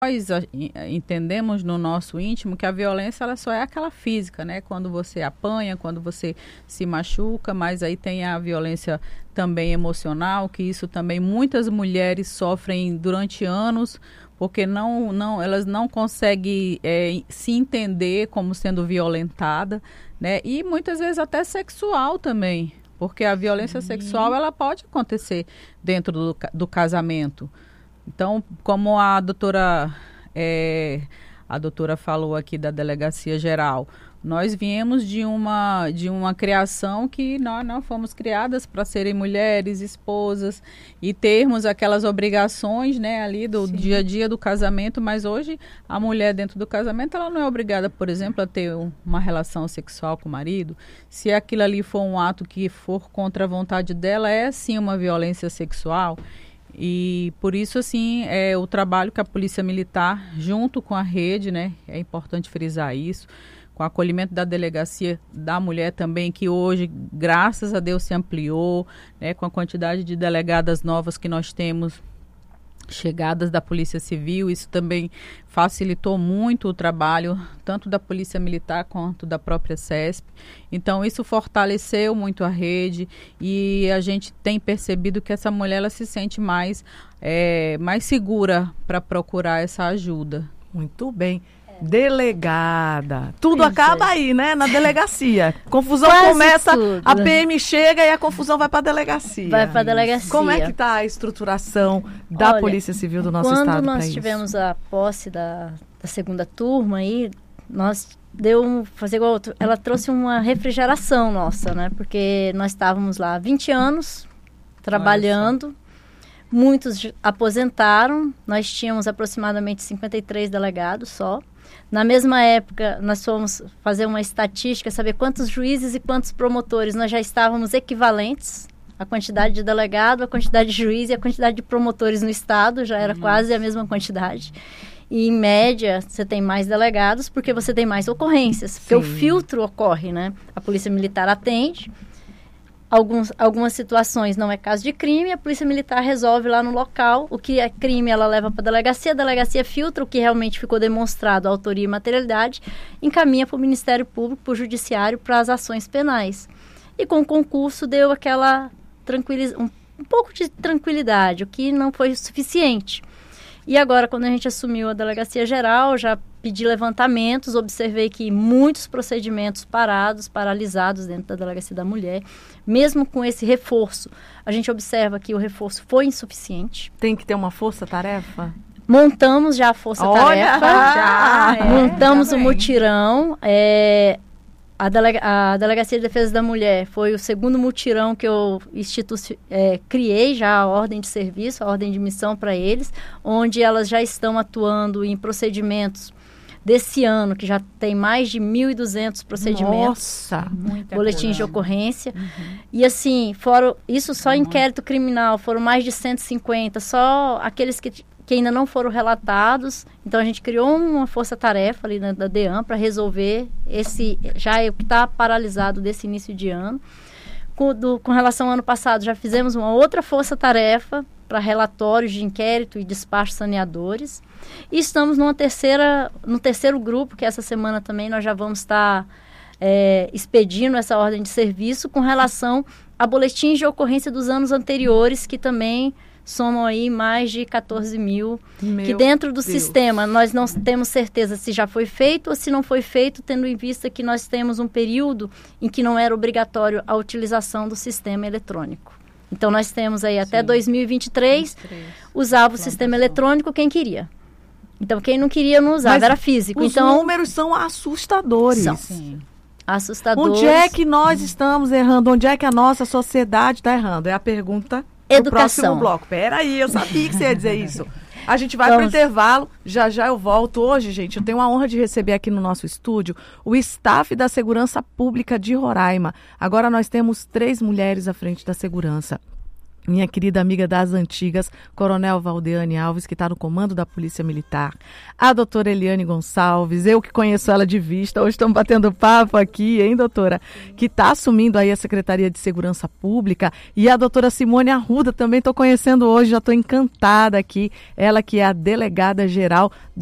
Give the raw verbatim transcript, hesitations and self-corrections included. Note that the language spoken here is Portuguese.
Nós a- en- entendemos no nosso íntimo que a violência ela só é aquela física, né? Quando você apanha, quando você se machuca, mas aí tem a violência também emocional, que isso também muitas mulheres sofrem durante anos, porque não, não, elas não conseguem é, se entender como sendo violentada, né? E muitas vezes até sexual também, porque a violência Sim. sexual ela pode acontecer dentro do, ca- do casamento. Então, como a doutora, é, a doutora falou aqui da Delegacia Geral, nós viemos de uma, de uma criação que nós não fomos criadas para serem mulheres, esposas e termos aquelas obrigações, né, ali do Sim. dia a dia do casamento, mas hoje a mulher dentro do casamento ela não é obrigada, por exemplo, a ter um, uma relação sexual com o marido. Se aquilo ali for um ato que for contra a vontade dela, é sim uma violência sexual. E por isso, assim, é, o trabalho que a Polícia Militar, junto com a rede, né, é importante frisar isso, com o acolhimento da Delegacia da Mulher também, que hoje, graças a Deus, se ampliou, né, com a quantidade de delegadas novas que nós temos, chegadas da Polícia Civil, isso também facilitou muito o trabalho, tanto da Polícia Militar quanto da própria CESP. Então, isso fortaleceu muito a rede e a gente tem percebido que essa mulher ela se sente mais, é, mais segura para procurar essa ajuda. Muito bem. Delegada. Tudo Isso acaba aí. aí, né? Na delegacia. Confusão Quase começa, tudo. a P M chega e a confusão vai para a delegacia. Vai para a delegacia. Como é que está a estruturação da Olha, Polícia Civil do nosso quando estado? nós pra isso? tivemos a posse da, da segunda turma aí, nós deu um, fazer igual outro, ela trouxe uma refrigeração nossa, né? Porque nós estávamos lá há vinte anos trabalhando, muitos aposentaram, nós tínhamos aproximadamente cinquenta e três delegados só. Na mesma época, nós fomos fazer uma estatística, saber quantos juízes e quantos promotores nós já estávamos equivalentes. A quantidade de delegado, a quantidade de juiz e a quantidade de promotores no estado já era uhum. quase a mesma quantidade. E, em média, você tem mais delegados porque você tem mais ocorrências. Porque Sim. o filtro ocorre, né? A Polícia Militar atende. Alguns, algumas situações não é caso de crime, a Polícia Militar resolve lá no local. O que é crime, ela leva para a delegacia, a delegacia filtra o que realmente ficou demonstrado, a autoria e materialidade, encaminha para o Ministério Público, para o Judiciário, para as ações penais. E com o concurso deu aquela tranquiliz... um, um pouco de tranquilidade, o que não foi suficiente. E agora, quando a gente assumiu a Delegacia Geral, já pedi levantamentos, observei que muitos procedimentos parados, paralisados dentro da Delegacia da Mulher, mesmo com esse reforço, a gente observa que o reforço foi insuficiente. Tem que ter uma força-tarefa? Montamos já a força-tarefa, já, é, montamos já o mutirão, é, a, delega, a Delegacia de Defesa da Mulher foi o segundo mutirão que eu institu, é, criei já a ordem de serviço, a ordem de missão para eles, onde elas já estão atuando em procedimentos desse ano, que já tem mais de mil e duzentos procedimentos. Nossa! Boletins de ocorrência. Uhum. E assim, fora, isso só uhum. inquérito criminal, foram mais de cento e cinquenta, só aqueles que, que ainda não foram relatados. Então, a gente criou uma força-tarefa ali na, da DEAM para resolver esse, já é o que está paralisado desse início de ano. Com, do, com relação ao ano passado, já fizemos uma outra força-tarefa para relatórios de inquérito e despachos saneadores. E estamos numa terceira, no terceiro grupo, que essa semana também nós já vamos estar é, expedindo essa ordem de serviço com relação a boletins de ocorrência dos anos anteriores, que também somam aí mais de quatorze mil, Meu que dentro do Deus. Sistema nós não temos certeza se já foi feito ou se não foi feito, tendo em vista que nós temos um período em que não era obrigatório a utilização do sistema eletrônico. Então, nós temos aí até Sim. dois mil e vinte e três, vinte e três usava o sistema eletrônico quem queria. Então, quem não queria não usava, Mas era físico. Os então, números são assustadores. São. Sim. Assustadores. Onde é que nós estamos errando? Onde é que a nossa sociedade está errando? É a pergunta do próximo bloco. Peraí, eu sabia que você ia dizer isso. A gente vai para o intervalo, já já eu volto. Hoje, gente, eu tenho a honra de receber aqui no nosso estúdio o staff da Segurança Pública de Roraima. Agora nós temos três mulheres à frente da segurança. minha querida amiga das antigas, Coronel Valdeane Alves, que está no comando da Polícia Militar, a doutora Eliane Gonçalves, eu que conheço ela de vista, hoje estamos batendo papo aqui, hein, doutora? Que está assumindo aí a Secretaria de Segurança Pública, e a doutora Simone Arruda, também estou conhecendo hoje, já estou encantada aqui, ela que é a delegada geral